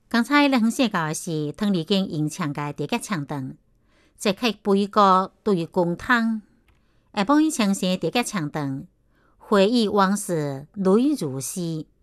刚才咱分享到的是汤丽娟演唱的第一个唱段，这曲悲歌对于公汤，下晡伊唱成第一个唱段，回忆往事泪如丝。